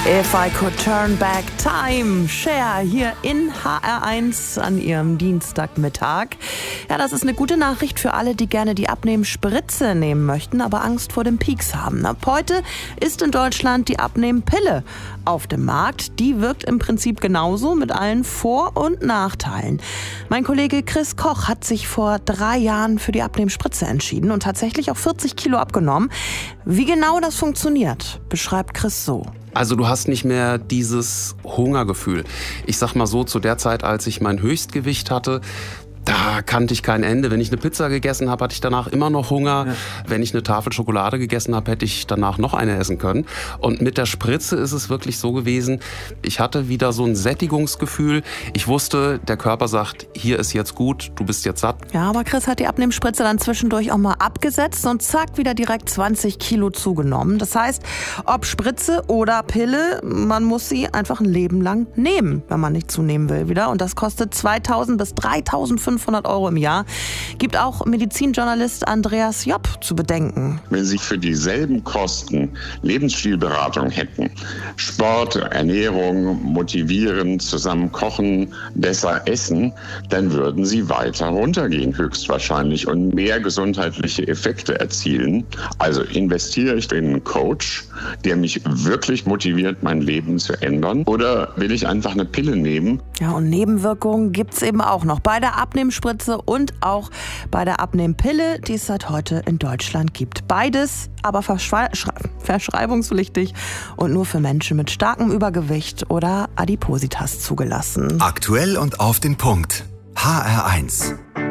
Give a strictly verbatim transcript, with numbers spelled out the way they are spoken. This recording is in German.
If I Could Turn Back Time, Cher hier in H R eins an ihrem Dienstagmittag. Ja, das ist eine gute Nachricht für alle, die gerne die Abnehmspritze nehmen möchten, aber Angst vor dem Peaks haben. Ab heute ist in Deutschland die Abnehmpille auf dem Markt. Die wirkt im Prinzip genauso mit allen Vor- und Nachteilen. Mein Kollege Chris Koch hat sich vor drei Jahren für die Abnehmspritze entschieden und tatsächlich auch vierzig Kilo abgenommen. Wie genau das funktioniert, beschreibt Chris so. Also du hast nicht mehr dieses Hungergefühl. Ich sag mal so, zu der Zeit, als ich mein Höchstgewicht hatte, da kannte ich kein Ende. Wenn ich eine Pizza gegessen habe, hatte ich danach immer noch Hunger. Ja. Wenn ich eine Tafel Schokolade gegessen habe, hätte ich danach noch eine essen können. Und mit der Spritze ist es wirklich so gewesen, ich hatte wieder so ein Sättigungsgefühl. Ich wusste, der Körper sagt, hier ist jetzt gut, du bist jetzt satt. Ja, aber Chris hat die Abnehmspritze dann zwischendurch auch mal abgesetzt und zack, wieder direkt zwanzig Kilo zugenommen. Das heißt, ob Spritze oder Pille, man muss sie einfach ein Leben lang nehmen, wenn man nicht zunehmen will wieder. Und das kostet zweitausend bis dreitausendfünfhundert Euro im Jahr. Gibt auch Medizinjournalist Andreas Jopp zu bedenken. Wenn Sie für dieselben Kosten Lebensstilberatung hätten, Sport, Ernährung, motivieren, zusammen kochen, besser essen, dann würden Sie weiter runtergehen höchstwahrscheinlich und mehr gesundheitliche Effekte erzielen. Also investiere ich in einen Coach, der mich wirklich motiviert, mein Leben zu ändern, oder will ich einfach eine Pille nehmen? Ja, und Nebenwirkungen gibt es eben auch noch bei der Abnehmspritze und auch bei der Abnehmpille, die es seit heute in Deutschland gibt. Beides aber verschrei- verschreibungspflichtig und nur für Menschen mit starkem Übergewicht oder Adipositas zugelassen. Aktuell und auf den Punkt. H R eins.